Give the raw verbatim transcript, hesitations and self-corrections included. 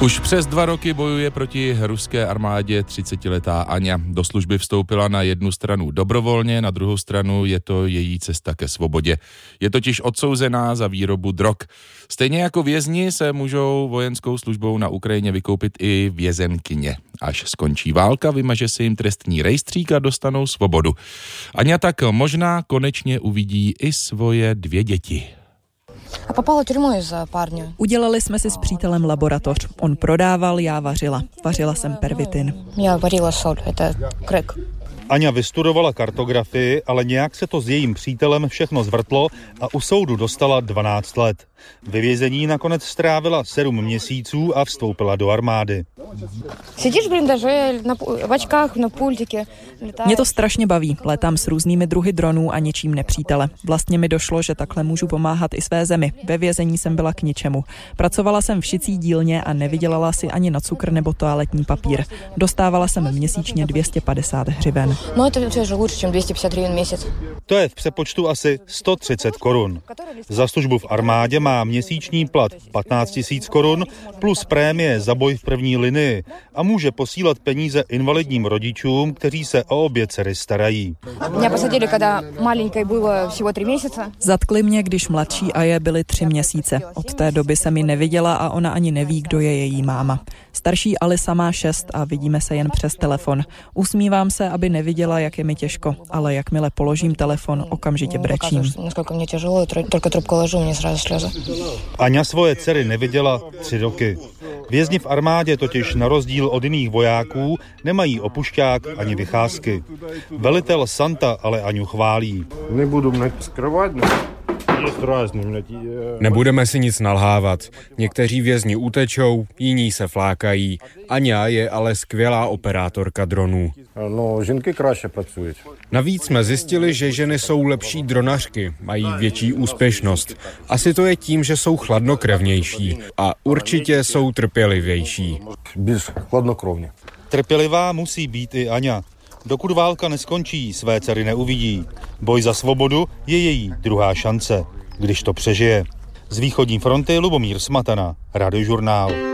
Už přes dva roky bojuje proti ruské armádě třicetiletá Aňa. Do služby vstoupila na jednu stranu dobrovolně, na druhou stranu je to její cesta ke svobodě. Je totiž odsouzená za výrobu drog. Stejně jako vězni se můžou vojenskou službou na Ukrajině vykoupit i vězenkyně. Až skončí válka, vymaže se jim trestní rejstřík a dostanou svobodu. Aňa tak možná konečně uvidí i svoje dvě děti. A popala tюрьму za párně. Udělali jsme si s přítelem laboratoř. On prodával, já vařila. Vařila jsem pervitin. Já varila sol, to je krek. Aňa vystudovala kartografii, ale nějak se to s jejím přítelem všechno zvrtlo a u soudu dostala dvanáct let. Ve vězení nakonec strávila sedm měsíců a vstoupila do armády. Sedíš v blindaži, v očkách, na pultiky. Mě to strašně baví. Létám s různými druhy dronů a ničím nepřítele. Vlastně mi došlo, že takhle můžu pomáhat i své zemi. Ve vězení jsem byla k ničemu. Pracovala jsem v šicí dílně a nevydělala si ani na cukr nebo toaletní papír. Dostávala jsem měsíčně dvě stě padesát hřiven. No to je lepší, než dvě stě padesát hřiven měsíc. To je v přepočtu asi sto třicet korun. Za službu v armádě má měsíční plat patnáct tisíc korun plus prémie za boj v první linii a může posílat peníze invalidním rodičům, kteří se o obě dcery starají. Mě posadili, když malinké bylo všeho tři měsíce. Zatkli mě, když mladší Aje byly tři měsíce. Od té doby se mi neviděla a ona ani neví, kdo je její máma. Starší Alisa má šest a vidíme se jen přes telefon. Usmívám se, aby neviděla, jak je mi těžko, ale jakmile položím telefon, okamžitě brečím. Aňa svoje dcery neviděla tři roky. Vězni v armádě totiž na rozdíl od jiných vojáků nemají opušťák ani vycházky. Velitel Santa ale Aňu chválí. Nebudu skrývat. Nebudeme si nic nalhávat. Někteří vězni utečou, jiní se flákají. Aňa je ale skvělá operátorka dronů. No, ženky kráše pracují. Navíc jsme zjistili, že ženy jsou lepší dronařky, mají větší úspěšnost. Asi to je tím, že jsou chladnokrevnější a určitě jsou trpělivější. Bez chladnokrovně. Trpělivá musí být i Aňa. Dokud válka neskončí, své dcery neuvidí. Boj za svobodu je její druhá šance, když to přežije. Z východní fronty Lubomír Smatana, Radiožurnál.